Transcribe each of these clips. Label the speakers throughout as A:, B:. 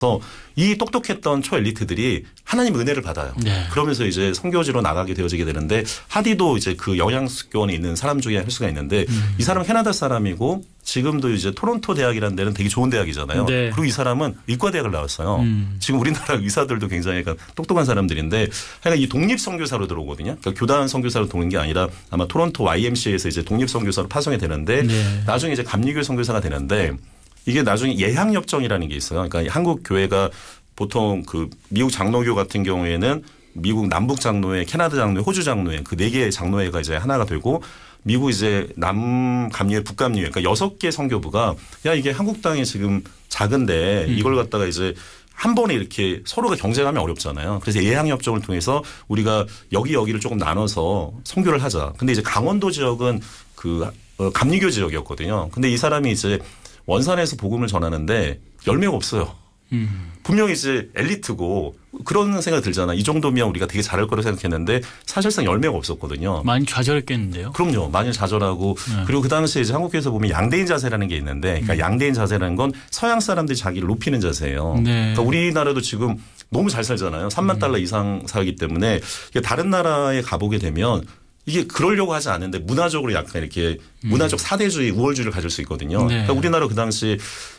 A: 이 똑똑했던 초엘리트들이 하나님 은혜를 받아요.
B: 네.
A: 그러면서 이제 선교지로 나가게 되어지게 되는데 하디도 이제 그 영양교원에 있는 사람 중에 할 수가 있는데 이 사람은 캐나다 사람이고 지금도 이제 토론토 대학이라는 데는 되게 좋은 대학이잖아요.
B: 네.
A: 그리고 이 사람은 의과대학을 나왔어요. 지금 우리나라 의사들도 굉장히 똑똑한 사람들인데 하여간 이 독립선교사로 들어오거든요. 그러니까 교단 선교사로 들어오는 게 아니라 아마 토론토 YMCA에서 이제 독립선교사로 파송이 되는데
B: 네.
A: 나중에 이제 감리교 선교사가 되는데 이게 나중에 예향협정이라는 게 있어요. 그러니까 한국 교회가 보통 그 미국 장로교 같은 경우에는 미국 남북 장로회, 캐나다 장로회, 호주 장로회 그 4개의 장로회가 이제 하나가 되고 미국 이제 남감리회, 북감리회 그러니까 6개 선교부가 야 이게 한국 땅이 지금 작은데 이걸 갖다가 이제 한 번에 이렇게 서로가 경쟁하면 어렵잖아요. 그래서 예향협정을 통해서 우리가 여기를 조금 나눠서 선교를 하자. 근데 이제 강원도 지역은 그 감리교 지역이었거든요. 근데 이 사람이 이제 원산에서 복음을 전하는데 열매가 없어요. 분명히 이제 엘리트고 그런 생각이 들잖아. 이 정도면 우리가 되게 잘할 거라고 생각했는데 사실상 열매가 없었거든요.
B: 많이 좌절했겠는데요.
A: 그럼요. 많이 좌절하고 그리고 그 당시에 이제 한국교회에서 보면 양대인 자세라는 게 있는데 그러니까 양대인 자세라는 건 서양 사람들이 자기를 높이는 자세예요.
B: 네.
A: 그러니까 우리나라도 지금 너무 잘 살잖아요. 3만 달러 이상 살기 때문에 다른 나라에 가보게 되면 이게 그러려고 하지 않은데 문화적으로 약간 이렇게 문화적 사대주의, 우월주의를 가질 수 있거든요.
B: 네.
A: 그러니까 우리나라 그 당시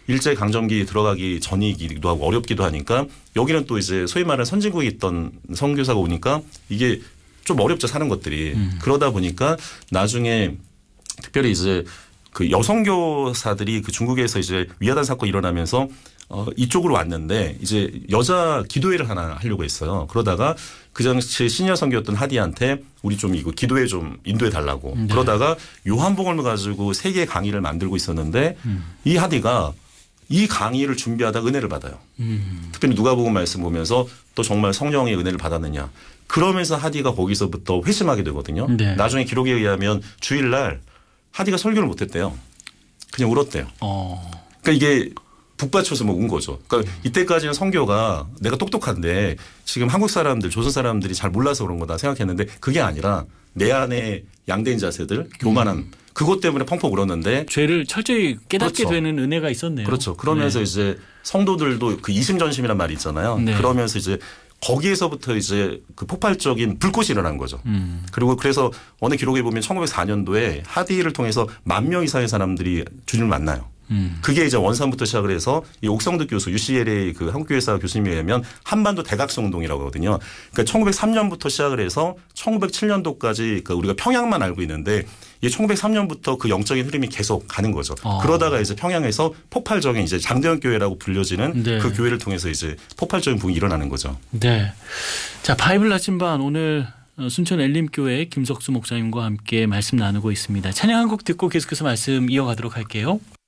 A: 일제강점기 들어가기 전이기도 하고 어렵기도 하니까 여기는 또 이제 소위 말하는 선진국에 있던 선교사가 오니까 이게 좀 어렵죠, 사는 것들이. 그러다 보니까 나중에 특별히 이제 그 여성교사들이 그 중국에서 이제 위화단 사건이 일어나면서 이쪽으로 왔는데 이제 여자 기도회를 하나 하려고 했어요. 그러다가 그 당시 시니어 선교였던 하디한테 우리 좀 이거 기도회 좀 인도해 달라고.
B: 네.
A: 그러다가 요한복음을 가지고 3개의 강의를 만들고 있었는데 이 하디가 이 강의를 준비하다 은혜를 받아요. 특별히 누가복음 말씀 보면서 또 정말 성령의 은혜를 받았느냐. 그러면서 하디가 거기서부터 회심하게 되거든요.
B: 네.
A: 나중에 기록에 의하면 주일날 하디가 설교를 못했대요. 그냥 울었대요. 그러니까 이게 북받쳐서 뭐 운 거죠. 그러니까 이때까지는 선교가 내가 똑똑한데 지금 한국 사람들, 조선 사람들이 잘 몰라서 그런 거다 생각했는데 그게 아니라 내 안에 양대인 자세들, 교만함 그것 때문에 펑펑 울었는데
B: 죄를 철저히 깨닫게
A: 그렇죠.
B: 되는 은혜가 있었네요.
A: 그렇죠. 그러면서
B: 네.
A: 이제 성도들도 그 이심전심이란 말이 있잖아요.
B: 네.
A: 그러면서 이제 거기에서부터 이제 그 폭발적인 불꽃이 일어난 거죠. 그리고 그래서 어느 기록에 보면 1904년도에 하디를 통해서 10,000명 이상의 사람들이 주님을 만나요. 그게 이제 원산부터 시작을 해서 이 옥성득 교수 UCLA 그 한국교회사 교수님에 의하면 한반도 대각성운동이라고 하거든요. 그러니까 1903년부터 시작을 해서 1907년도까지 그러니까 우리가 평양만 알고 있는데 이 1903년부터 그 영적인 흐름이 계속 가는 거죠. 그러다가 이제 평양에서 폭발적인 이제 장대현 교회라고 불려지는
B: 네.
A: 그 교회를 통해서 이제 폭발적인 부흥이 일어나는 거죠.
B: 네. 자, 바이블 나침반 오늘 순천 엘림교회 김석수 목사님과 함께 말씀 나누고 있습니다. 찬양 한 곡 듣고 계속해서 말씀 이어가도록 할게요.